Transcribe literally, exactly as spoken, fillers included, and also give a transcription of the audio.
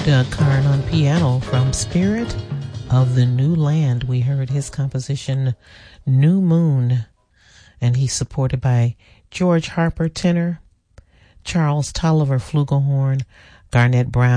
Doug Karn on piano from Spirit of the New Land. We heard his composition New Moon, and he's supported by George Harper tenor, Charles Tolliver flugelhorn, Garnett Brown